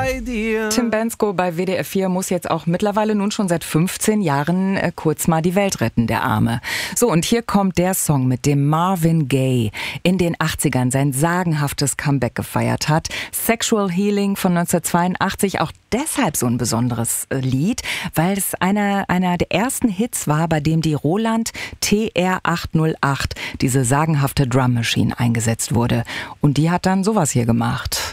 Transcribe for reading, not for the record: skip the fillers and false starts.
bei dir. Tim Bendzko bei WDR 4 muss jetzt auch mittlerweile nun schon seit 15 Jahren kurz mal die Welt retten, der Arme. So, und hier kommt der Song, mit dem Marvin Gaye in den 80ern sein sagenhaftes Comeback gefeiert hat. Sexual Healing von 1982, auch deshalb so ein besonderes Lied, weil es einer der ersten Hits war, bei dem die Roland TR-808, diese sagenhafte Drum Machine, eingesetzt wurde. Und die hat dann sowas hier gemacht.